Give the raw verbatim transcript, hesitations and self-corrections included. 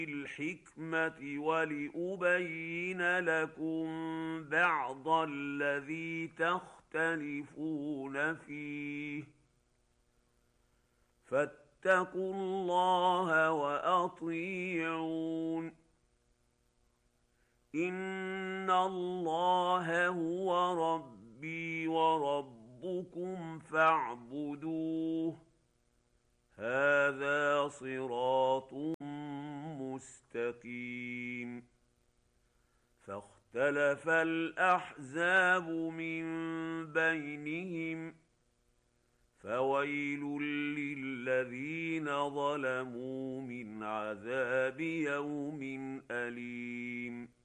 الحكمة ولأبين لكم بعض الذي تختلفون فيه فاتقوا الله وأطيعون إن الله هو ربي وربكم فاعبدوه هذا صراط مستقيم فاختلف الأحزاب من بينهم فويل للذين ظلموا من عذاب يوم أليم